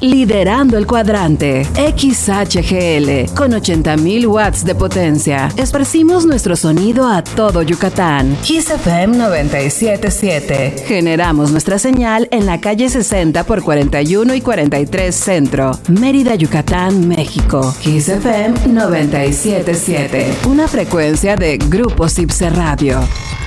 liderando el cuadrante. XHGL, con 80,000 watts de potencia. Esparcimos nuestro sonido a todo Yucatán. Kiss FM 97.7. Generamos nuestra señal en la calle 60 por 41 y 43 Centro, Mérida, Yucatán, México. Kiss FM 97.7. Una frecuencia de Grupo Cipse Radio.